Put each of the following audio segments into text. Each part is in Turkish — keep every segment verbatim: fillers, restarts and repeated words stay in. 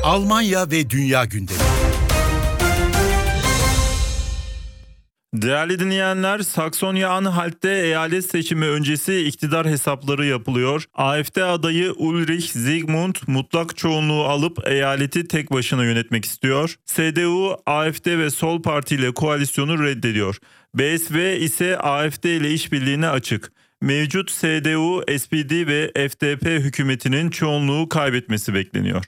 Almanya ve dünya gündemi. Değerli dinleyenler, Saksonya-Anhalt'te eyalet seçimi öncesi iktidar hesapları yapılıyor. A F D adayı Ulrich Zygmunt mutlak çoğunluğu alıp eyaleti tek başına yönetmek istiyor. S D U, A F D ve Sol Parti ile koalisyonu reddediyor. B S V ise A F D ile işbirliğine açık. Mevcut S D U, S P D ve F D P hükümetinin çoğunluğu kaybetmesi bekleniyor.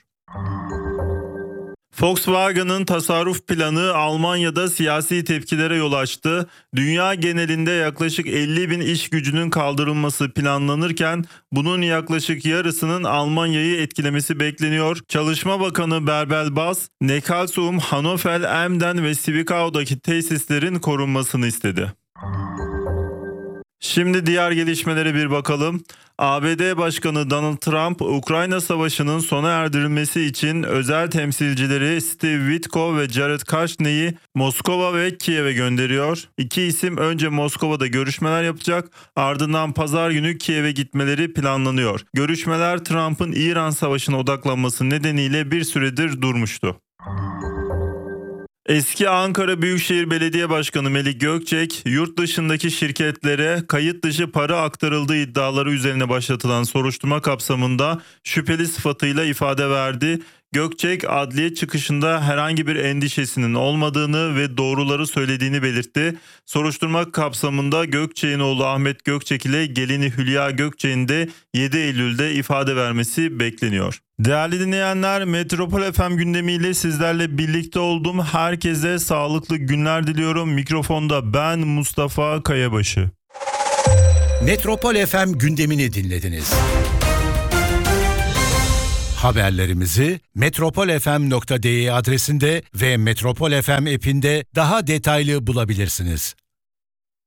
Volkswagen'ın tasarruf planı Almanya'da siyasi tepkilere yol açtı. Dünya genelinde yaklaşık elli bin iş gücünün kaldırılması planlanırken bunun yaklaşık yarısının Almanya'yı etkilemesi bekleniyor. Çalışma Bakanı Bärbel Bas, Neckarsulm, Hannover, Emden ve Zwickau'daki tesislerin korunmasını istedi. Şimdi diğer gelişmelere bir bakalım. A B D Başkanı Donald Trump, Ukrayna Savaşı'nın sona erdirilmesi için özel temsilcileri Steve Witkoff ve Jared Kushner'i Moskova ve Kiev'e gönderiyor. İki isim önce Moskova'da görüşmeler yapacak, ardından pazar günü Kiev'e gitmeleri planlanıyor. Görüşmeler Trump'ın İran Savaşı'na odaklanması nedeniyle bir süredir durmuştu. Eski Ankara Büyükşehir Belediye Başkanı Melik Gökçek, yurt dışındaki şirketlere kayıt dışı para aktarıldığı iddiaları üzerine başlatılan soruşturma kapsamında şüpheli sıfatıyla ifade verdi. Gökçek, adliye çıkışında herhangi bir endişesinin olmadığını ve doğruları söylediğini belirtti. Soruşturma kapsamında Gökçek'in oğlu Ahmet Gökçek ile gelini Hülya Gökçek'in de yedi Eylül'de ifade vermesi bekleniyor. Değerli dinleyenler, Metropol F M gündemiyle sizlerle birlikte oldum. Herkese sağlıklı günler diliyorum. Mikrofonda ben Mustafa Kayabaşı. Metropol F M gündemini dinlediniz. Haberlerimizi metropol f m nokta d e adresinde ve Metropol F M app'inde daha detaylı bulabilirsiniz.